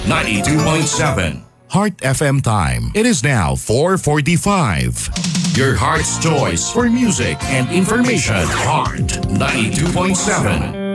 92.7 Heart FM time. It is now 4:45. Your heart's choice for music and information. Heart 92.7.